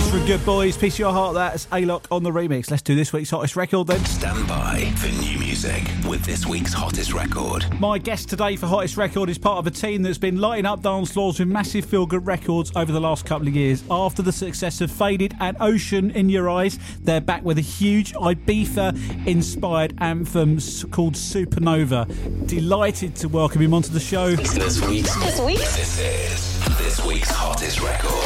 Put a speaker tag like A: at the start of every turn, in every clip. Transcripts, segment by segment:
A: For Good Boys, Piece of Your Heart, that's A-Lock on the remix. Let's do this week's hottest record then.
B: Stand by for new music with this week's hottest record.
A: My guest today for hottest record is part of a team that's been lighting up dance floors with massive feel-good records over the last couple of years. After the success of Faded and Ocean in Your Eyes, they're back with a huge Ibiza-inspired anthem called Supernova. Delighted to welcome him onto the show.
B: This week's hottest record.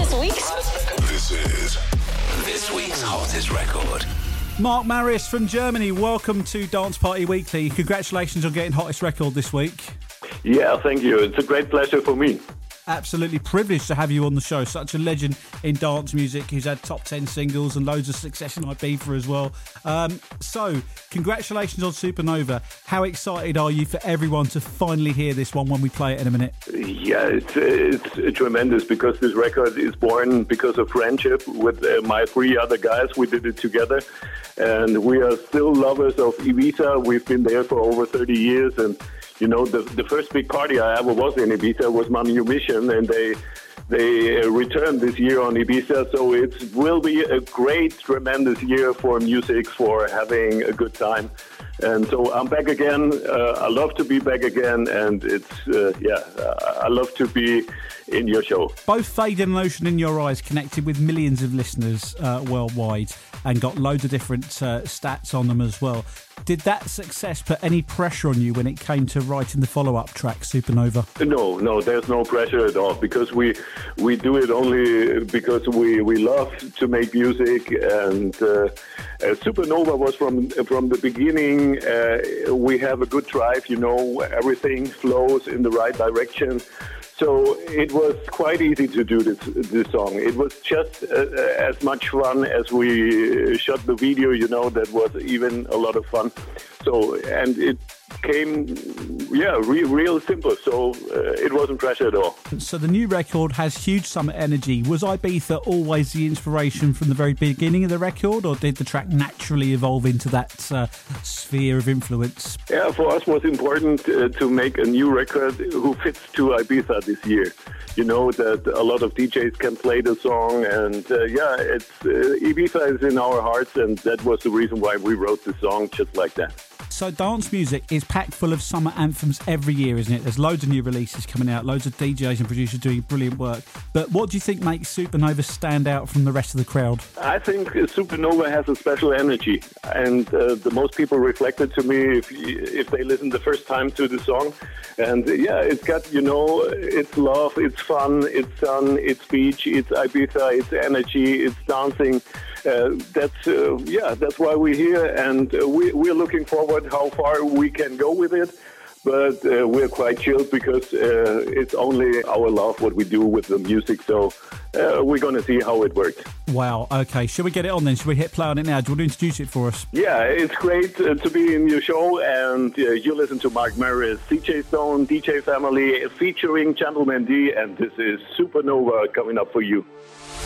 B: This week's hottest record.
A: Mark Marius from Germany, welcome to Dance Party Weekly. Congratulations on getting hottest record this week.
C: Yeah, thank you. It's a great pleasure for me.
A: Absolutely privileged to have you on the show. Such a legend in dance music who's had top 10 singles and loads of success in Ibiza as well. So, congratulations on Supernova. How excited are you for everyone to finally hear this one when we play it in a minute?
C: Yeah, it's tremendous because this record is born because of friendship with my three other guys. We did it together and we are still lovers of Ibiza. We've been there for over 30 years and you know, the first big party I ever was in Ibiza was Manu Mission, and they returned this year on Ibiza, so it will be a great, tremendous year for music, for having a good time. And so I'm back again. I love to be back again, and I love to be in your show.
A: Both Faded and Ocean in Your Eyes connected with millions of listeners worldwide and got loads of different stats on them as well. Did that success put any pressure on you when it came to writing the follow-up track, Supernova?
C: No, there's no pressure at all because we do it only because we love to make music, and Supernova was from the beginning. We have a good drive, you know, everything flows in the right direction. So it was quite easy to do this song. It was just as much fun as we shot the video, you know, that was even a lot of fun. So, and it came, real simple. So it wasn't pressure at all. So
A: the new record has huge summer energy. Was Ibiza always the inspiration from the very beginning of the record, or did the track naturally evolve into that sphere of influence?
C: Yeah, for us it was important to make a new record who fits to Ibiza this year. You know, that a lot of DJs can play the song, and Ibiza is in our hearts, and that was the reason why we wrote the song just like that.
A: So dance music is packed full of summer anthems every year, isn't it? There's loads of new releases coming out, loads of DJs and producers doing brilliant work. But what do you think makes Supernova stand out from the rest of the crowd? I
C: think Supernova has a special energy, and the most people reflected to me if they listen the first time to the song. And it's got, you know, it's love, it's fun, it's sun, it's beach, it's Ibiza, it's energy, it's dancing. That's why we're here, and we're looking forward how far we can go with it. But we're quite chilled because it's only our love what we do with the music. So we're going to see how it works.
A: Wow. Okay. Shall we get it on then? Shall we hit play on it now? Do you want to introduce it for us?
C: Yeah, it's great to be in your show. And you listen to Mark Marius, DJ Stone, DJ Family, featuring Gentleman D. And this is Supernova coming up for you.